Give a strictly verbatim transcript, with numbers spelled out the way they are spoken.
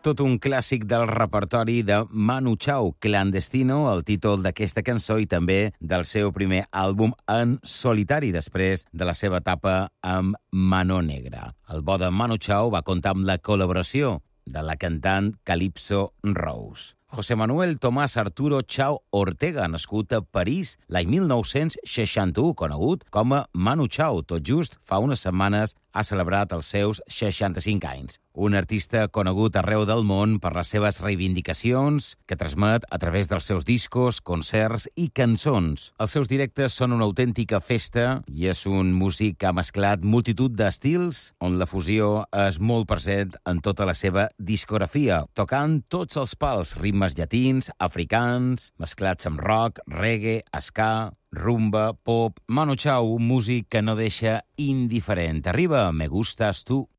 Tot un clàssic del repertori de Manu Chao, Clandestino, el títol d'aquesta cançó i també del seu primer àlbum en solitari, després de la seva etapa amb Mano Negra. El bo de Manu Chao va comptar amb la col·laboració de la cantant Calypso Rose. José Manuel Tomás Arturo Chao Ortega, nascut a París l'any mil nou-cents seixanta-u, conegut com a Manu Chao. Tot just fa unes setmanes ha celebrat els seus seixanta-cinc anys. Un artista conegut arreu del món per les seves reivindicacions, que transmet a través dels seus discos, concerts i cançons. Els seus directes són una autèntica festa i és un músic que ha mesclat multitud d'estils, on la fusió és molt present en tota la seva discografia, tocant tots els pals, ritmes llatins, africans, mesclats amb rock, reggae, ska, rumba, pop. Manu Chao, un músic que no deixa indiferent. Arriba, Me Gustas Tu.